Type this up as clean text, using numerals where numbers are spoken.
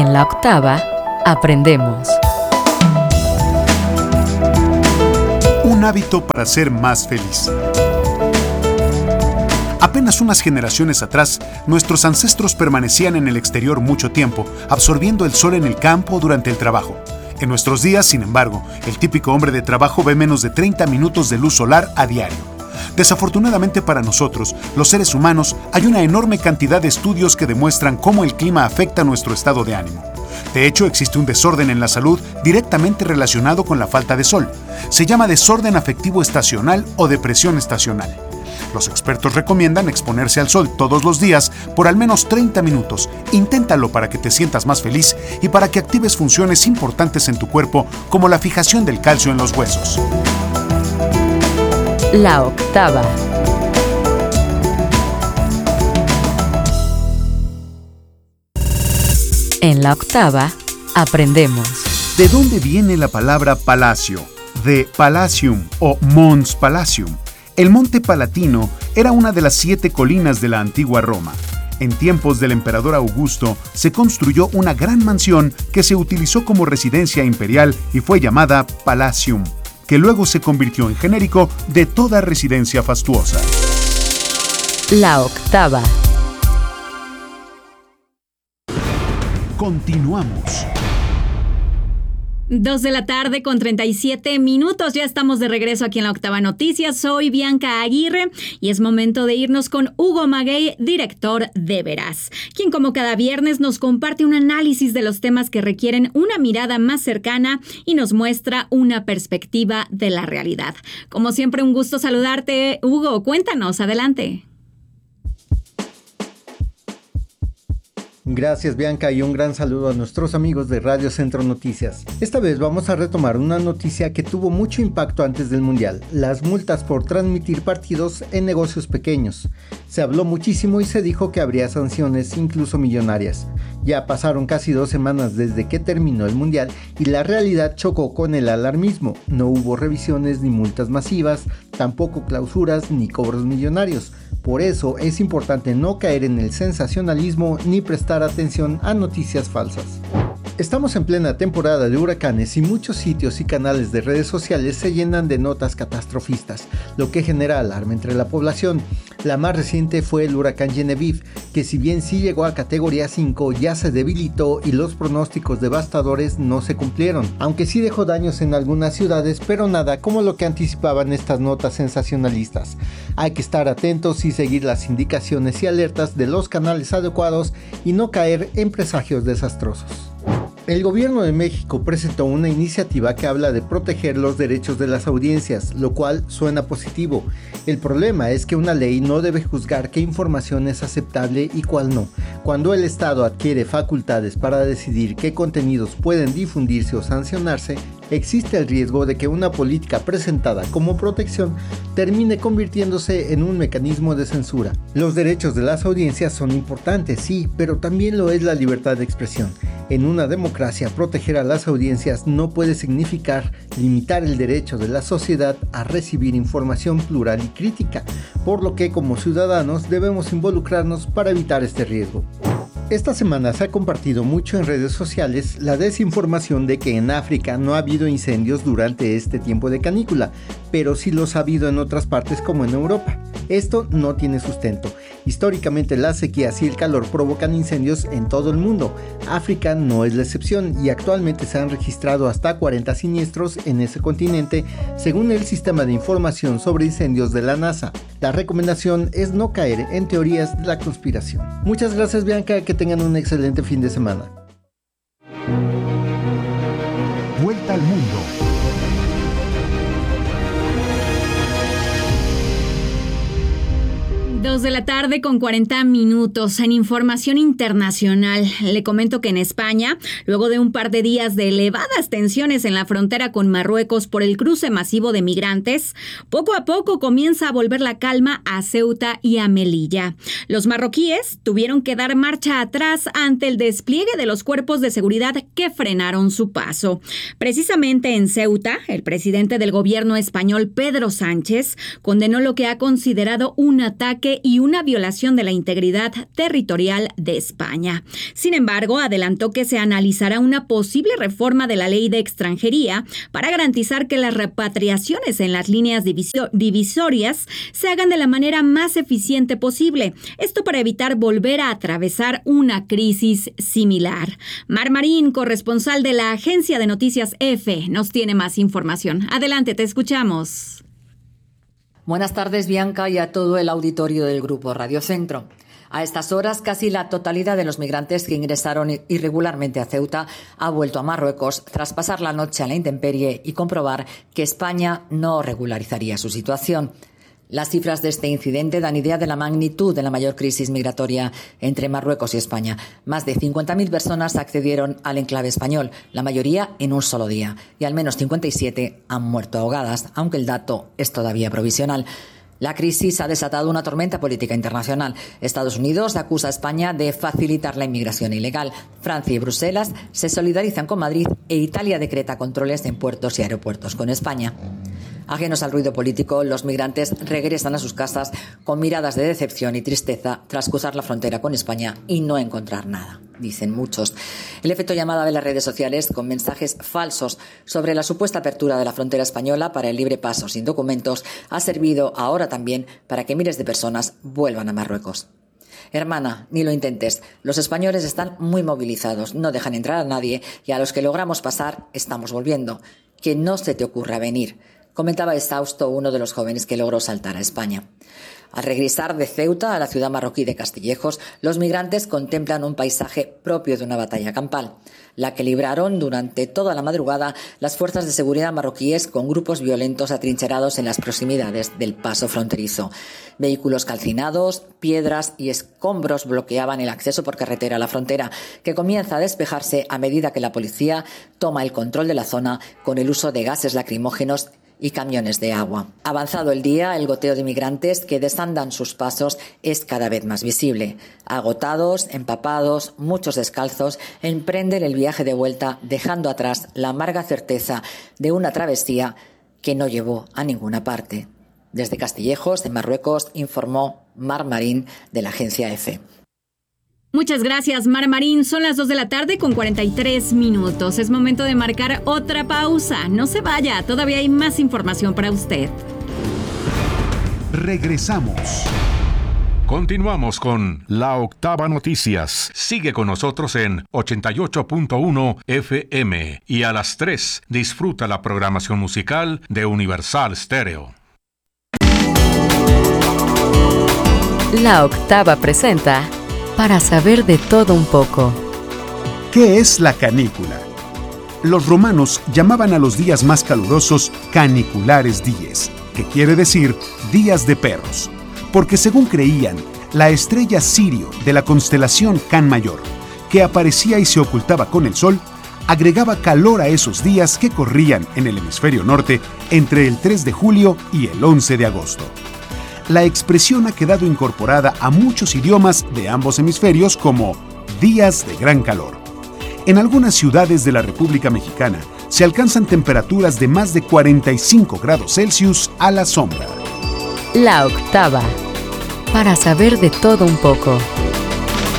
En la octava, aprendemos. Un hábito para ser más feliz. Apenas unas generaciones atrás, nuestros ancestros permanecían en el exterior mucho tiempo, absorbiendo el sol en el campo durante el trabajo. En nuestros días, sin embargo, el típico hombre de trabajo ve menos de 30 minutos de luz solar a diario. Desafortunadamente para nosotros, los seres humanos, hay una enorme cantidad de estudios que demuestran cómo el clima afecta nuestro estado de ánimo. De hecho, existe un desorden en la salud directamente relacionado con la falta de sol. Se llama desorden afectivo estacional o depresión estacional. Los expertos recomiendan exponerse al sol todos los días por al menos 30 minutos. Inténtalo para que te sientas más feliz y para que actives funciones importantes en tu cuerpo como la fijación del calcio en los huesos. La octava. En la octava, aprendemos. ¿De dónde viene la palabra palacio? De Palatium o Mons Palatium. El Monte Palatino era una de las 7 colinas de la antigua Roma. En tiempos del emperador Augusto se construyó una gran mansión que se utilizó como residencia imperial y fue llamada Palatium, que luego se convirtió en genérico de toda residencia fastuosa. La octava. Continuamos. 2:37 p.m. Ya estamos de regreso aquí en la Octava Noticias. Soy Bianca Aguirre y es momento de irnos con Hugo Maguey, director de Veraz, quien como cada viernes nos comparte un análisis de los temas que requieren una mirada más cercana y nos muestra una perspectiva de la realidad. Como siempre, un gusto saludarte, Hugo. Cuéntanos, adelante. Gracias, Bianca, y un gran saludo a nuestros amigos de Radio Centro Noticias. Esta vez vamos a retomar una noticia que tuvo mucho impacto antes del Mundial: las multas por transmitir partidos en negocios pequeños. Se habló muchísimo y se dijo que habría sanciones, incluso millonarias. Ya pasaron casi 2 semanas desde que terminó el Mundial y la realidad chocó con el alarmismo. No hubo revisiones ni multas masivas, tampoco clausuras ni cobros millonarios. Por eso es importante no caer en el sensacionalismo ni prestar atención a noticias falsas. Estamos en plena temporada de huracanes y muchos sitios y canales de redes sociales se llenan de notas catastrofistas, lo que genera alarma entre la población. La más reciente fue el huracán Genevieve, que si bien sí llegó a categoría 5, ya se debilitó y los pronósticos devastadores no se cumplieron, aunque sí dejó daños en algunas ciudades, pero nada como lo que anticipaban estas notas sensacionalistas. Hay que estar atentos y seguir las indicaciones y alertas de los canales adecuados y no caer en presagios desastrosos. El gobierno de México presentó una iniciativa que habla de proteger los derechos de las audiencias, lo cual suena positivo. El problema es que una ley no debe juzgar qué información es aceptable y cuál no. Cuando el Estado adquiere facultades para decidir qué contenidos pueden difundirse o sancionarse, existe el riesgo de que una política presentada como protección termine convirtiéndose en un mecanismo de censura. Los derechos de las audiencias son importantes, sí, pero también lo es la libertad de expresión. En una democracia, proteger a las audiencias no puede significar limitar el derecho de la sociedad a recibir información plural y crítica, por lo que como ciudadanos debemos involucrarnos para evitar este riesgo. Esta semana se ha compartido mucho en redes sociales la desinformación de que en África no ha habido incendios durante este tiempo de canícula, pero sí los ha habido en otras partes como en Europa. Esto no tiene sustento. Históricamente las sequías y el calor provocan incendios en todo el mundo. África no es la excepción y actualmente se han registrado hasta 40 siniestros en ese continente, según el sistema de información sobre incendios de la NASA. La recomendación es no caer en teorías de la conspiración. Muchas gracias, Bianca, que tengan un excelente fin de semana. Vuelta al mundo. 2:40 p.m. En información internacional, le comento que en España, luego de un par de días de elevadas tensiones en la frontera con Marruecos por el cruce masivo de migrantes, poco a poco comienza a volver la calma a Ceuta y a Melilla. Los marroquíes tuvieron que dar marcha atrás ante el despliegue de los cuerpos de seguridad que frenaron su paso. Precisamente en Ceuta, el presidente del gobierno español, Pedro Sánchez, condenó lo que ha considerado un ataque ataque y una violación de la integridad territorial de España. Sin embargo, adelantó que se analizará una posible reforma de la ley de extranjería para garantizar que las repatriaciones en las líneas divisorias se hagan de la manera más eficiente posible. Esto para evitar volver a atravesar una crisis similar. Mar Marín, corresponsal de la agencia de noticias EFE, nos tiene más información. Adelante, te escuchamos. Buenas tardes, Bianca, y a todo el auditorio del Grupo Radio Centro. A estas horas, casi la totalidad de los migrantes que ingresaron irregularmente a Ceuta ha vuelto a Marruecos tras pasar la noche a la intemperie y comprobar que España no regularizaría su situación. Las cifras de este incidente dan idea de la magnitud de la mayor crisis migratoria entre Marruecos y España. Más de 50.000 personas accedieron al enclave español, la mayoría en un solo día, y al menos 57 han muerto ahogadas, aunque el dato es todavía provisional. La crisis ha desatado una tormenta política internacional. Estados Unidos acusa a España de facilitar la inmigración ilegal. Francia y Bruselas se solidarizan con Madrid e Italia decreta controles en puertos y aeropuertos con España. Ajenos al ruido político, los migrantes regresan a sus casas con miradas de decepción y tristeza tras cruzar la frontera con España y no encontrar nada, dicen muchos. El efecto llamada de las redes sociales con mensajes falsos sobre la supuesta apertura de la frontera española para el libre paso sin documentos ha servido ahora también para que miles de personas vuelvan a Marruecos. Hermana, ni lo intentes. Los españoles están muy movilizados, no dejan entrar a nadie y a los que logramos pasar estamos volviendo. Que no se te ocurra venir, comentaba exhausto uno de los jóvenes que logró saltar a España. Al regresar de Ceuta a la ciudad marroquí de Castillejos, los migrantes contemplan un paisaje propio de una batalla campal, la que libraron durante toda la madrugada las fuerzas de seguridad marroquíes con grupos violentos atrincherados en las proximidades del paso fronterizo. Vehículos calcinados, piedras y escombros bloqueaban el acceso por carretera a la frontera, que comienza a despejarse a medida que la policía toma el control de la zona con el uso de gases lacrimógenos y camiones de agua. Avanzado el día, el goteo de migrantes que desandan sus pasos es cada vez más visible. Agotados, empapados, muchos descalzos, emprenden el viaje de vuelta dejando atrás la amarga certeza de una travesía que no llevó a ninguna parte. Desde Castillejos, en Marruecos, informó Mar Marín de la agencia EFE. Muchas gracias, Mar Marín. Son las 2 de la tarde con 43 minutos. Es momento de marcar otra pausa. No se vaya, todavía hay más información para usted. Regresamos. Continuamos con La Octava Noticias. Sigue con nosotros en 88.1 FM y a las 3 disfruta la programación musical de Universal Stereo. La Octava presenta Para saber de todo un poco. ¿Qué es la canícula? Los romanos llamaban a los días más calurosos caniculares dies, que quiere decir días de perros, porque según creían, la estrella Sirio de la constelación Can Mayor, que aparecía y se ocultaba con el sol, agregaba calor a esos días que corrían en el hemisferio norte entre el 3 de julio y el 11 de agosto. La expresión ha quedado incorporada a muchos idiomas de ambos hemisferios como días de gran calor. En algunas ciudades de la República Mexicana se alcanzan temperaturas de más de 45 grados Celsius a la sombra. La Octava. Para saber de todo un poco.